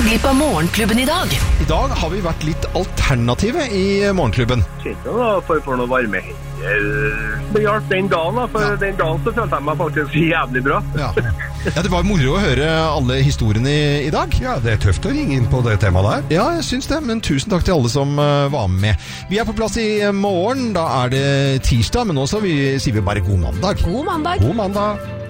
glipp av Morgenklubben i dag. I dag har vi vært litt alternative i Morgenklubben. Kjente da, for noe varme hender. Det hjalp den dagen da, for den dagen så følte jeg meg faktisk jævlig bra. Ja, det var moro å høre alle historiene i dag. Ja, det er tøft å ringe inn på det temaet der. Ja, jeg syns det, men tusen takk til alle som var med. Vi er på plass i morgen, da er det tirsdag, men også sier vi bare god mandag. God mandag. God mandag.